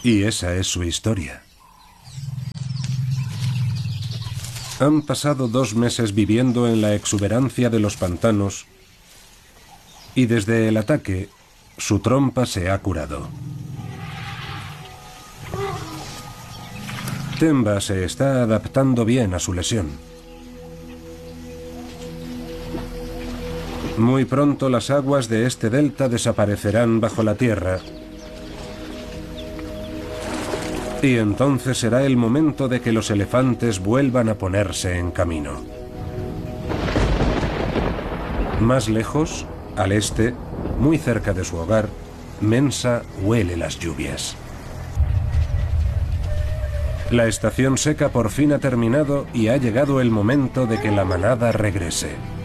Y esa es su historia. Han pasado 2 meses viviendo en la exuberancia de los pantanos y desde el ataque, su trompa se ha curado. Temba se está adaptando bien a su lesión. Muy pronto las aguas de este delta desaparecerán bajo la tierra. Y entonces será el momento de que los elefantes vuelvan a ponerse en camino. Más lejos, al este, muy cerca de su hogar, Mensa huele las lluvias. La estación seca por fin ha terminado y ha llegado el momento de que la manada regrese.